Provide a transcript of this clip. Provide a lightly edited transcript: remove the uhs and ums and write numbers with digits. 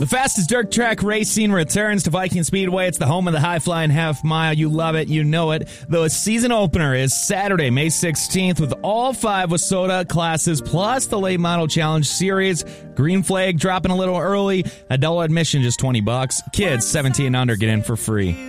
The fastest dirt track racing returns to Viking Speedway. It's the home of the high-flying half mile. You love it. You know it. The season opener is Saturday, May 16th, with all 5 WISSOTA classes, plus the Late Model Challenge Series. Green flag dropping a little early. Adult admission just $20. Kids 17 and under get in for free.